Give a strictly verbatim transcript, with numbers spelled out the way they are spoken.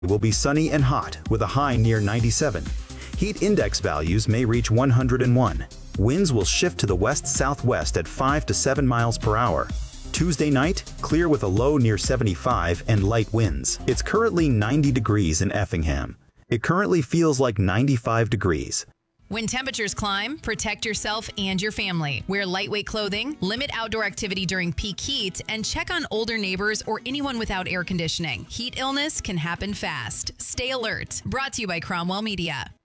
will be sunny and hot with a high near ninety-seven. Heat index values may reach one hundred one. Winds will shift to the west-southwest at five to seven miles per hour. Tuesday night, clear with a low near seventy-five and light winds. It's currently ninety degrees in Effingham. It currently feels like ninety-five degrees. When temperatures climb, protect yourself and your family. Wear lightweight clothing, limit outdoor activity during peak heat, and check on older neighbors or anyone without air conditioning. Heat illness can happen fast. Stay alert. Brought to you by Cromwell Media.